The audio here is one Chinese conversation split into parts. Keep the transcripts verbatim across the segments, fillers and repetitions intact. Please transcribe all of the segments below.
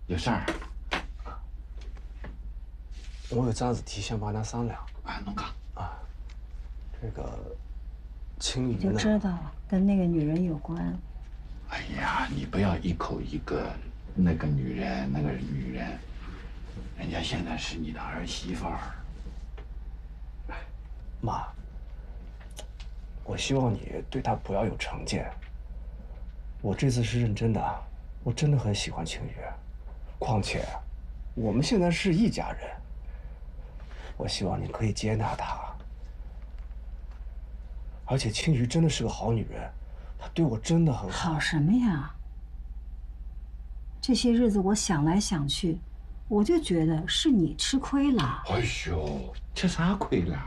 有事儿？ 我有桩事体想帮㑚商量。 啊，侬讲啊，这个青鱼就呢？ 知道跟那个女人有关。 哎呀，你不要一口一个那个女人，那个女人，人家现在是你的儿媳妇儿。 妈，我希望你对她不要有成见。我这次是认真的，我真的很喜欢青鱼，况且我们现在是一家人。我希望你可以接纳她。而且青鱼真的是个好女人，她对我真的很好。 好什么呀？这些日子我想来想去，我就觉得是你吃亏了。 哎呦，吃啥亏了？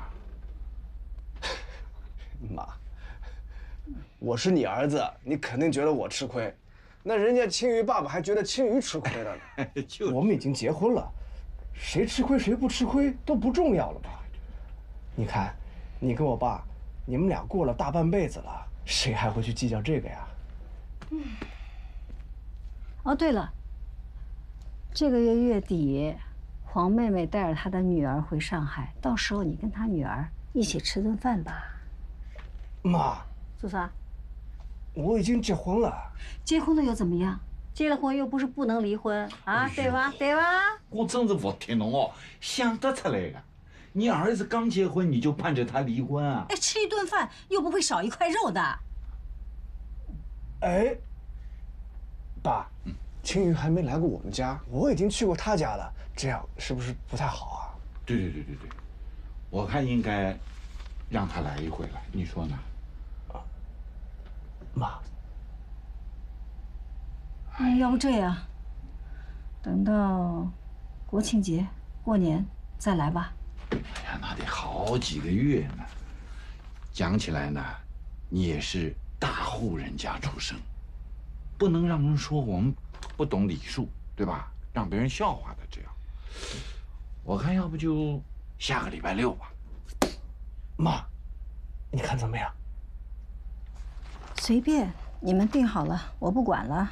妈，我是你儿子，你肯定觉得我吃亏，那人家青鱼爸爸还觉得青鱼吃亏了呢。 就我们已经结婚了，谁吃亏谁不吃亏都不重要了吧？你看，你跟我爸，你们俩过了大半辈子了，谁还会去计较这个呀？ 嗯。哦，对了，这个月月底，黄妹妹带着她的女儿回上海，到时候你跟她女儿一起吃顿饭吧。 妈， 做啥？ 我已经结婚了。 结婚了又怎么样？结了婚又不是不能离婚啊，哎、对吧？对吧？ 我真是服帖侬哦，想得出来的。你儿子刚结婚，你就盼着他离婚啊？ 哎，吃一顿饭又不会少一块肉的。 哎，爸， 嗯， 青鱼还没来过我们家，我已经去过他家了，这样是不是不太好啊？ 对对对对对，我看应该让他来一回了，你说呢？ 啊，妈。 哎，要不这样，等到国庆节、过年再来吧。 哎呀，那得好几个月呢。讲起来呢，你也是大户人家出身，不能让人说我们不懂礼数，对吧？让别人笑话的这样。我看要不就下个礼拜六吧。 妈，你看怎么样？ 随便，你们定好了，我不管了。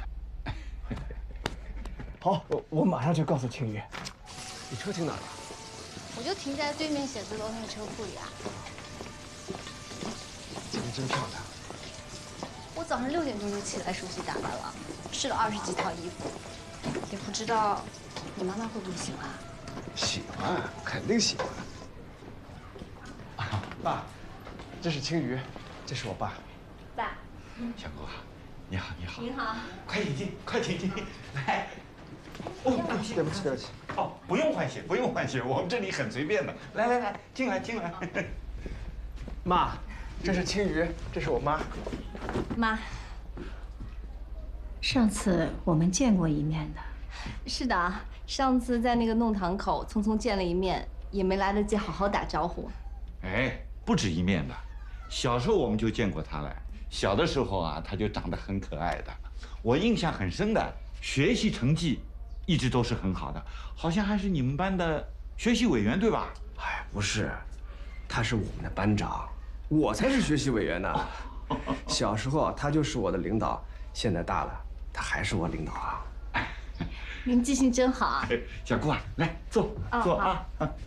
好，我我马上就告诉青鱼。你车停哪儿了？ 我就停在对面写字楼那个车库里啊。 今天真漂亮。 我早上六点钟就起来梳洗打扮了，试了二十几套衣服，也不知道你妈妈会不会喜欢啊？ 喜欢，肯定喜欢。啊，爸，这是青鱼，这是我爸。 爸， 小姑啊，你好，你好。 您好。 快请进，快请进，来。哦，对不起， 对不起，对不起。 哦，不用换鞋，不用换鞋，我们这里很随便的。来来来，进来进来。 妈，这是青鱼，这是我妈。 妈， 上次我们见过一面的。 是的，上次在那个弄堂口匆匆见了一面，也没来得及好好打招呼。 哎，不止一面的，小时候我们就见过他了。小的时候啊，他就长得很可爱的，我印象很深的，学习成绩一直都是很好的，好像还是你们班的学习委员，对吧？ 哎，不是，他是我们的班长，我才是学习委员呢。小时候他就是我的领导，现在大了，他还是我领导啊。 您记性真好啊！ 小姑啊，来坐坐啊。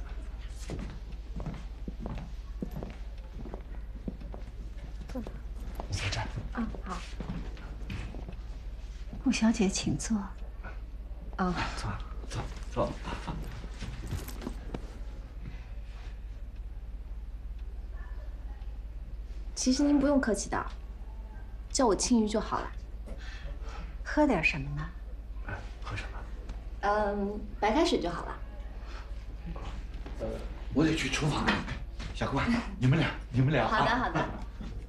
坐哪？ 你坐这儿。 啊，好。 陆小姐，请坐。 啊， 坐坐坐。 其实您不用客气的，叫我青鱼就好了。 喝点什么呢？ 喝什么？ 嗯，白开水就好了。 我得去厨房了。小姑啊，你们俩，你们俩。 好的，好的。